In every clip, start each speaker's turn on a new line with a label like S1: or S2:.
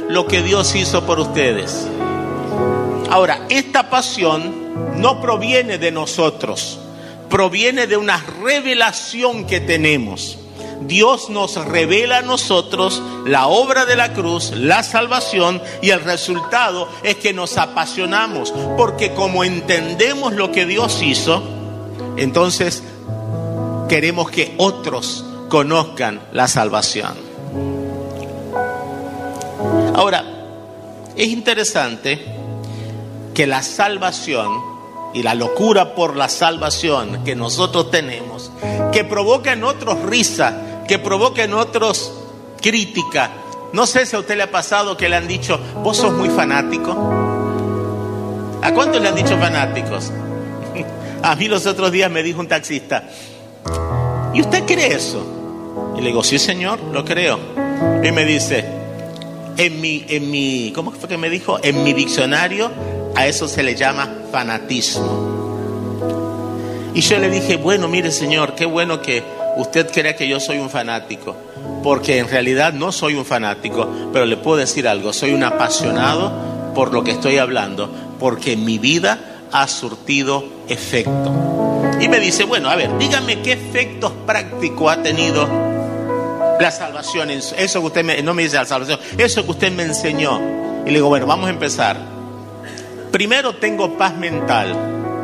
S1: lo que Dios hizo por ustedes. Ahora, esta pasión no proviene de nosotros, proviene de una revelación que tenemos. Dios nos revela a nosotros la obra de la cruz, la salvación, y el resultado es que nos apasionamos, porque como entendemos lo que Dios hizo, entonces queremos que otros conozcan la salvación. Ahora, es interesante que la salvación y la locura por la salvación que nosotros tenemos, que provoca en otros risa, que provoca en otros crítica. No sé si a usted le ha pasado que le han dicho: vos sos muy fanático. ¿A cuántos le han dicho fanáticos? A mí los otros días me dijo un taxista: ¿y usted cree eso? Y le digo: sí, señor, lo creo. Y me dice: ¿cómo fue que me dijo? En mi diccionario a eso se le llama fanatismo. Y yo le dije: bueno, mire, señor, qué bueno que usted crea que yo soy un fanático, porque en realidad no soy un fanático, pero le puedo decir algo: soy un apasionado por lo que estoy hablando, porque mi vida ha surtido efecto. Y me dice: bueno, a ver, dígame qué efectos prácticos ha tenido la salvación, eso que usted no me dice la salvación, eso que usted me enseñó. Y le digo: bueno, vamos a empezar. Primero, tengo paz mental.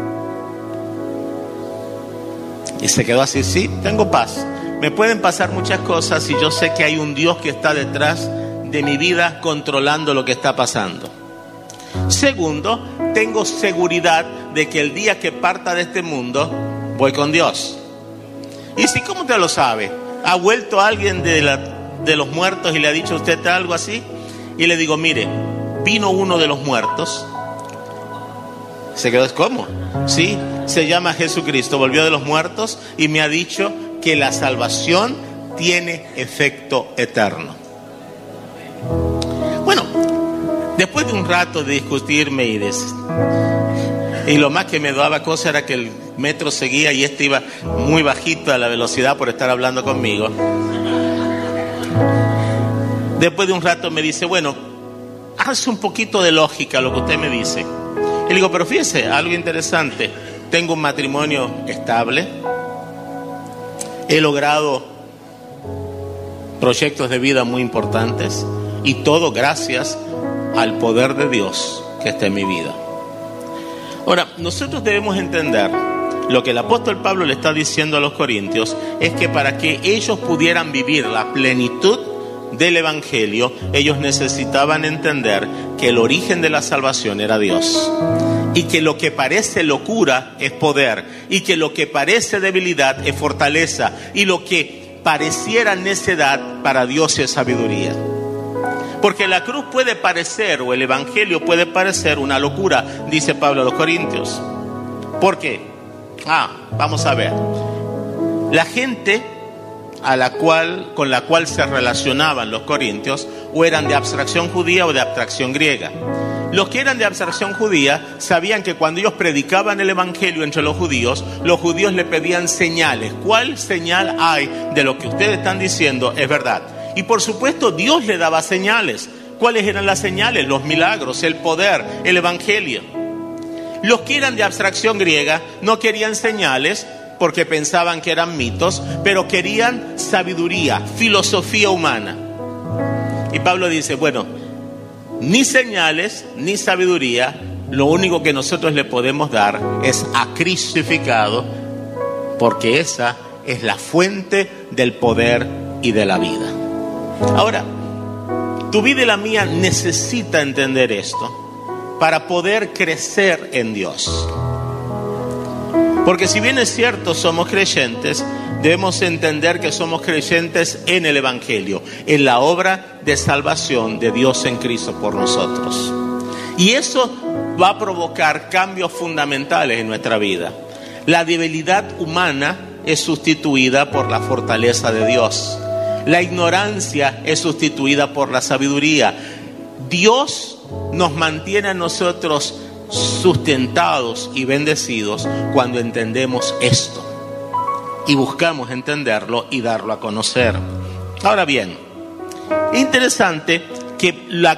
S1: Y se quedó así: sí, tengo paz. Me pueden pasar muchas cosas y yo sé que hay un Dios que está detrás de mi vida controlando lo que está pasando. Segundo, tengo seguridad de que el día que parta de este mundo voy con Dios. Y si, ¿cómo usted lo sabe? ¿Ha vuelto alguien de los muertos y le ha dicho a usted algo así? Y le digo: mire, vino uno de los muertos. Se quedó: ¿cómo? Sí, se llama Jesucristo, volvió de los muertos y me ha dicho que la salvación tiene efecto eterno. Bueno, después de un rato de discutirme y lo más que me daba cosa era que el metro seguía y este iba muy bajito a la velocidad por estar hablando conmigo. Después de un rato me dice: bueno, hace un poquito de lógica lo que usted me dice. Y le digo: pero fíjese, algo interesante, tengo un matrimonio estable, he logrado proyectos de vida muy importantes y todo gracias al poder de Dios que está en mi vida. Ahora, nosotros debemos entender lo que el apóstol Pablo le está diciendo a los corintios, es que para que ellos pudieran vivir la plenitud del evangelio, ellos necesitaban entender que el origen de la salvación era Dios, y que lo que parece locura es poder, y que lo que parece debilidad es fortaleza, y lo que pareciera necedad para Dios es sabiduría. Porque la cruz puede parecer, o el evangelio puede parecer una locura, dice Pablo a los corintios. ¿Por qué? Vamos a ver. La gente con la cual se relacionaban los corintios, o eran de abstracción judía o de abstracción griega. Los que eran de abstracción judía sabían que cuando ellos predicaban el evangelio entre los judíos le pedían señales. ¿Cuál señal hay de lo que ustedes están diciendo es verdad? Y por supuesto Dios le daba señales. ¿Cuáles eran las señales? Los milagros, el poder, el evangelio. Los que eran de abstracción griega no querían señales porque pensaban que eran mitos, pero querían sabiduría, filosofía humana. Y Pablo dice: bueno, ni señales ni sabiduría, lo único que nosotros le podemos dar es a crucificado, porque esa es la fuente del poder y de la vida. Ahora, tu vida y la mía necesita entender esto para poder crecer en Dios. Porque si bien es cierto, somos creyentes, debemos entender que somos creyentes en el evangelio, en la obra de salvación de Dios en Cristo por nosotros. Y eso va a provocar cambios fundamentales en nuestra vida. La debilidad humana es sustituida por la fortaleza de Dios. La ignorancia es sustituida por la sabiduría. Dios nos mantiene a nosotros sustentados y bendecidos cuando entendemos esto y buscamos entenderlo y darlo a conocer. Ahora bien, es interesante que la